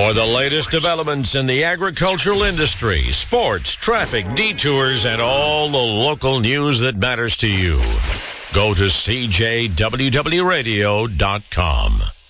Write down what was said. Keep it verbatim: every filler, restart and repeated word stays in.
For the latest developments in the agricultural industry, sports, traffic, detours, and all the local news that matters to you, go to C J W W radio dot com.